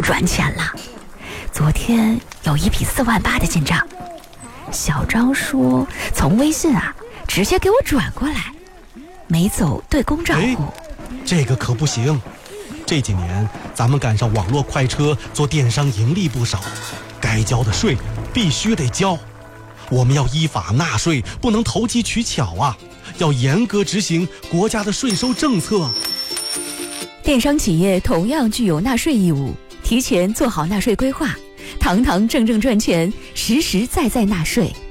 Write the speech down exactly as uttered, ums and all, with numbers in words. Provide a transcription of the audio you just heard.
赚钱了。昨天有一笔四万八的进账，小张说从微信啊直接给我转过来，没走对公账户。 这个可不行，这几年咱们赶上网络快车，做电商盈利不少，该交的税必须得交。我们要依法纳税，不能投机取巧啊，要严格执行国家的税收政策。 电商企业同样具有纳税义务，提前做好纳税规划，堂堂正正赚钱，实实在在纳税。